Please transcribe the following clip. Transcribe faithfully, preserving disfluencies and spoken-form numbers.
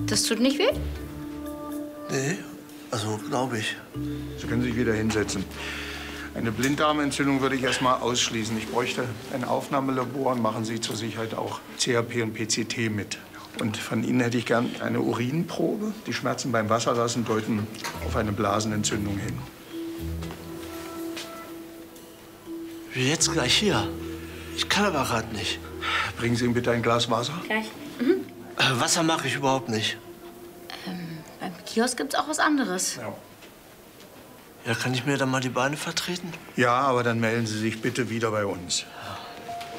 Das tut nicht weh? Nee, also glaube ich. Sie können sich wieder hinsetzen. Eine Blinddarmentzündung würde ich erst mal ausschließen. Ich bräuchte ein Aufnahmelabor und machen Sie zur Sicherheit auch C H P und P C T mit. Und von Ihnen hätte ich gern eine Urinprobe. Die Schmerzen beim Wasserlassen deuten auf eine Blasenentzündung hin. Wie jetzt gleich hier? Ich kann aber gerade nicht. Bringen Sie ihm bitte ein Glas Wasser. Gleich. Mhm. Äh, Wasser mache ich überhaupt nicht. Ähm, beim Kiosk gibt's auch was anderes. Ja. Ja, kann ich mir dann mal die Beine vertreten? Ja, aber dann melden Sie sich bitte wieder bei uns.